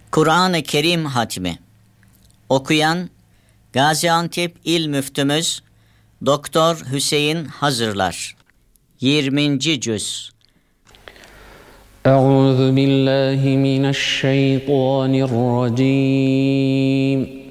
Kur'an-ı Kerim hatmi. Okuyan Gaziantep İl Müftümüz Doktor Hüseyin Hazırlar. 20. cüz. Euzu billahi mineşşeytanirracim.